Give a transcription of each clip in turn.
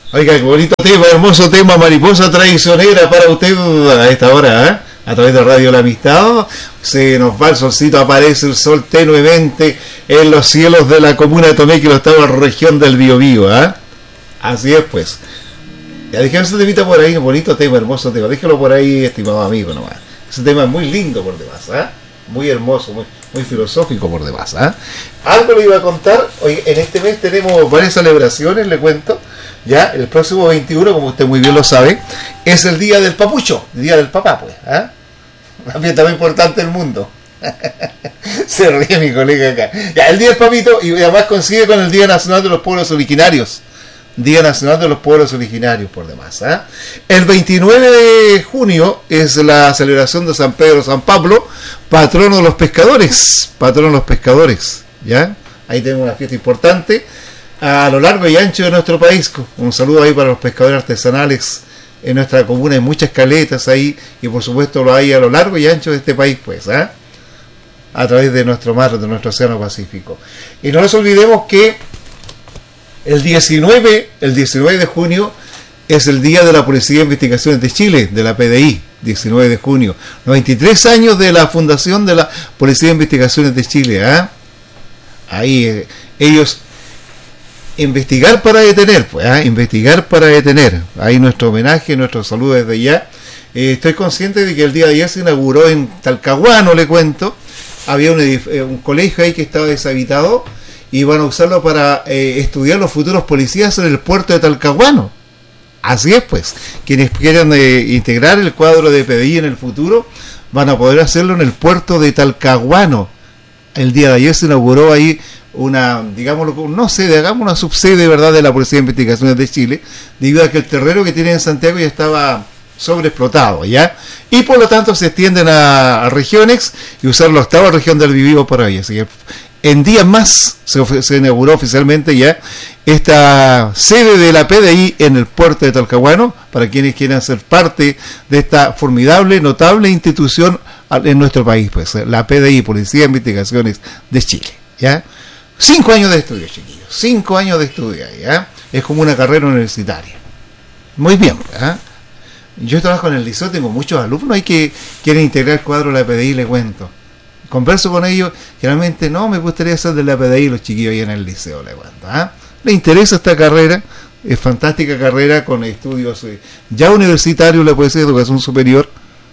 Oiga, qué bonito tema, hermoso tema, mariposa traicionera para usted a esta hora, ¿eh? A través de Radio La Amistad. Se nos va el solcito, aparece el sol tenuemente en los cielos de la comuna de Tomé, que lo estaba en la región del Biobío, ¿eh? Así es, pues. Ya dejemos ese temita por ahí, bonito tema, hermoso tema. Déjelo por ahí, estimado amigo, nomás. Ese tema es muy lindo por demás, ¿eh? Muy hermoso, muy filosófico por demás, ¿eh? Algo le iba a contar. Hoy en este mes tenemos varias celebraciones, le cuento. Ya, el próximo 21, como usted muy bien lo sabe, es el día del papucho, el día del papá, pues, ¿eh? La fiesta más importante del mundo. Se ríe mi colega acá. Ya, el día del papito, y además coincide con el Día Nacional de los Pueblos Originarios. Día Nacional de los Pueblos Originarios, por demás, ¿eh? El 29 de junio es la celebración de San Pedro San Pablo, patrono de los pescadores. Patrono de los pescadores, ¿ya? Ahí tenemos una fiesta importante a lo largo y ancho de nuestro país. Un saludo ahí para los pescadores artesanales en nuestra comuna. Hay muchas caletas ahí, y por supuesto lo hay a lo largo y ancho de este país, pues, ¿eh? A través de nuestro mar, de nuestro océano Pacífico. Y no nos olvidemos que el 19 de junio es el día de la Policía de Investigaciones de Chile, de la PDI, 19 de junio. 93 años de la fundación de la Policía de Investigaciones de Chile, ¿eh? Ahí ellos investigar para detener, pues, ¿eh? Investigar para detener. Ahí nuestro homenaje, nuestro saludo desde ya. Estoy consciente de que el día de ayer se inauguró en Talcahuano, le cuento. Había un colegio ahí que estaba deshabitado y van a usarlo para estudiar los futuros policías en el puerto de Talcahuano. Así es, pues. Quienes quieran integrar el cuadro de PDI en el futuro van a poder hacerlo en el puerto de Talcahuano. El día de ayer se inauguró ahí una, digámoslo, no sé, digamos una subsede, ¿verdad?, de la Policía de Investigaciones de Chile, debido a que el terreno que tienen en Santiago ya estaba sobreexplotado, ¿ya? Y por lo tanto se extienden a regiones y usar la octava región del Biobío por ahí. Así que en días más se inauguró oficialmente ya esta sede de la PDI en el puerto de Talcahuano, para quienes quieran ser parte de esta formidable, notable institución en nuestro país, pues, la PDI, Policía de Investigaciones de Chile, ¿ya? 5 años de estudio, chiquillos, 5 años de estudio, ¿ya? Es como una carrera universitaria. Muy bien, ¿ya? Yo trabajo en el liceo, tengo muchos alumnos ahí que quieren integrar el cuadro de la PDI, le cuento. Converso con ellos, generalmente no, me gustaría ser de la PDI, los chiquillos ahí en el liceo, le cuento, ¿ah? ¿Le interesa esta carrera? Es fantástica carrera con estudios ya universitarios, le puede ser educación superior.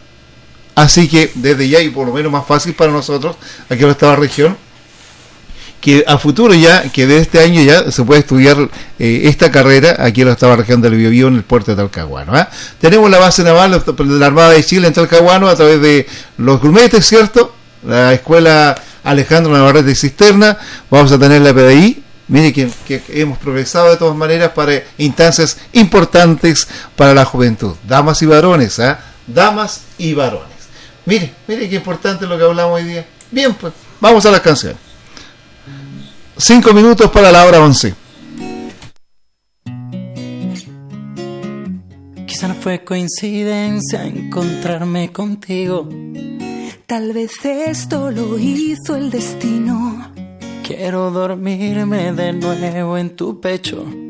Así que desde ya, y por lo menos más fácil para nosotros, aquí en esta región, que a futuro ya, que de este año ya se puede estudiar esta carrera aquí en la octava región del Biobío en el puerto de Talcahuano, ¿eh? Tenemos la base naval de la Armada de Chile en Talcahuano a través de los grumetes, ¿cierto? La escuela Alejandro Navarrete de Cisterna. Vamos a tener la PDI. Mire que hemos progresado de todas maneras para instancias importantes para la juventud. Damas y varones, ¿eh? Damas y varones. Mire qué importante lo que hablamos hoy día. Bien, pues, vamos a las canciones. 5 minutos para la hora 11. Quizá no fue coincidencia encontrarme contigo. Tal vez esto lo hizo el destino. Quiero dormirme de nuevo en tu pecho,